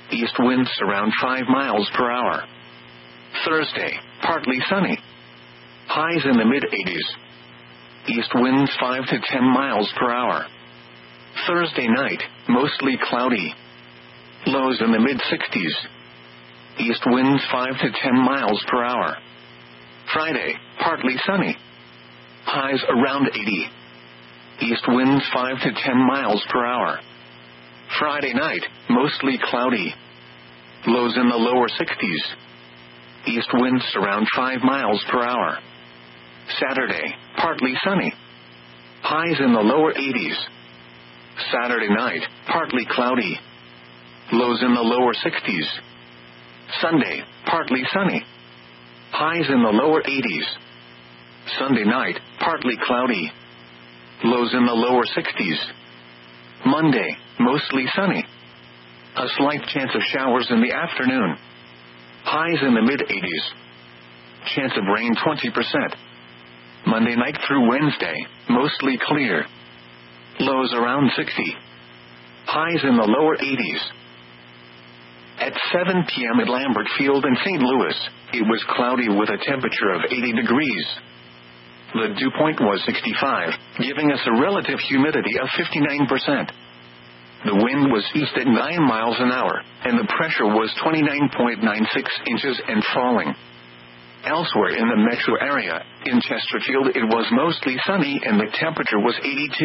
East winds around 5 miles per hour. Thursday, partly sunny. Highs in the mid-80s. East winds 5 to 10 miles per hour. Thursday night, mostly cloudy. Lows in the mid-60s. East winds 5 to 10 miles per hour. Friday, partly sunny. Highs around 80. East winds 5 to 10 miles per hour. Friday night, mostly cloudy. Lows in the lower 60s. East winds around 5 miles per hour. Saturday, partly sunny. Highs in the lower 80s. Saturday night, partly cloudy. Lows in the lower 60s. Sunday, partly sunny. Highs in the lower 80s. Sunday night, partly cloudy. Lows in the lower 60s. Monday, mostly sunny. A slight chance of showers in the afternoon. Highs in the mid-80s. Chance of rain 20%. Monday night through Wednesday, mostly clear. Lows around 60. Highs in the lower 80s. At 7 p.m. at Lambert Field in St. Louis, it was cloudy with a temperature of 80 degrees. The dew point was 65, giving us a relative humidity of 59%. The wind was east at 9 miles an hour, and the pressure was 29.96 inches and falling. Elsewhere in the metro area, in Chesterfield it was mostly sunny and the temperature was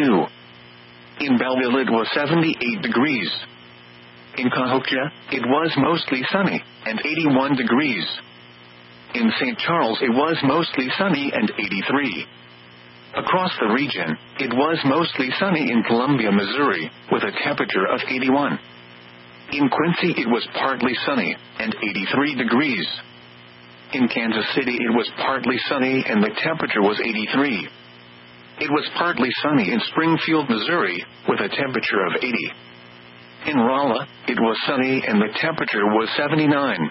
82. In Belleville it was 78 degrees. In Cahokia, it was mostly sunny, and 81 degrees. In St. Charles it was mostly sunny and 83. Across the region, it was mostly sunny in Columbia, Missouri, with a temperature of 81. In Quincy it was partly sunny, and 83 degrees. In Kansas City it was partly sunny and the temperature was 83. It was partly sunny in Springfield, Missouri, with a temperature of 80. In Rolla, it was sunny and the temperature was 79.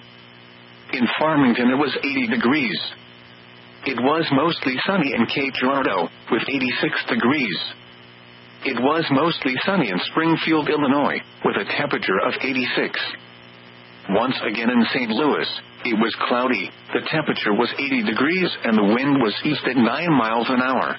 In Farmington it was 80 degrees. It was mostly sunny in Cape Girardeau, with 86 degrees. It was mostly sunny in Springfield, Illinois, with a temperature of 86. Once again in St. Louis, it was cloudy, the temperature was 80 degrees and the wind was east at 9 miles an hour.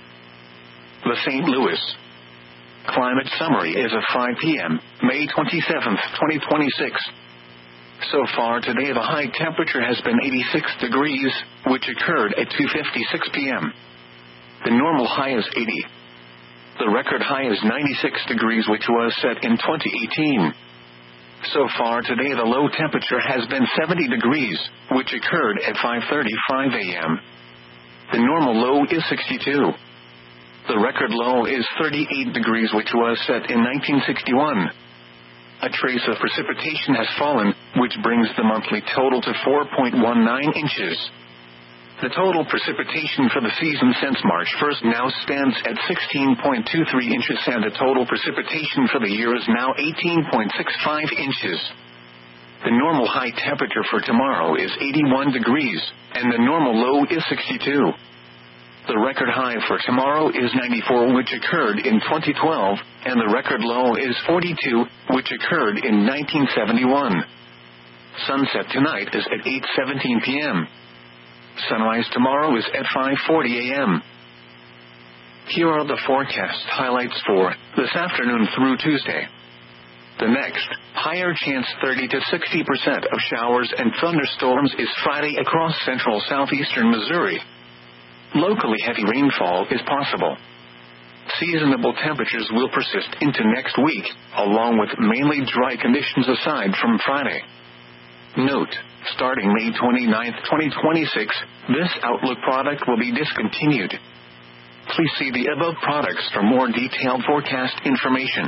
The St. Louis Climate Summary is of 5 p.m., May 27, 2026. So far today the high temperature has been 86 degrees, which occurred at 2:56 p.m. The normal high is 80. The record high is 96 degrees, which was set in 2018. So far today the low temperature has been 70 degrees, which occurred at 5:35 a.m. The normal low is 62. The record low is 38 degrees, which was set in 1961. A trace of precipitation has fallen, which brings the monthly total to 4.19 inches. The total precipitation for the season since March 1st now stands at 16.23 inches, and the total precipitation for the year is now 18.65 inches. The normal high temperature for tomorrow is 81 degrees, and the normal low is 62. The record high for tomorrow is 94, which occurred in 2012, and the record low is 42, which occurred in 1971. Sunset tonight is at 8:17 p.m. Sunrise tomorrow is at 5:40 a.m. Here are the forecast highlights for this afternoon through Tuesday. The next, higher chance 30 to 60% of showers and thunderstorms is Friday across central southeastern Missouri. Locally heavy rainfall is possible. Seasonable temperatures will persist into next week, along with mainly dry conditions aside from Friday. Note, starting May 29, 2026, this Outlook product will be discontinued. Please see the above products for more detailed forecast information.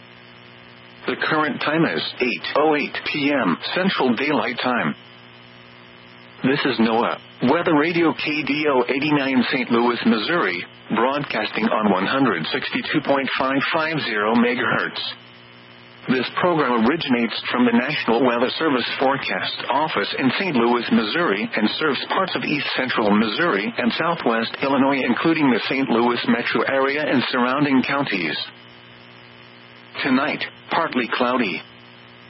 The current time is 8:08 p.m. Central Daylight Time. This is NOAA Weather Radio KDO 89 St. Louis, Missouri, broadcasting on 162.550 MHz. This program originates from the National Weather Service Forecast Office in St. Louis, Missouri, and serves parts of east central Missouri and southwest Illinois, including the St. Louis metro area and surrounding counties. Tonight, partly cloudy.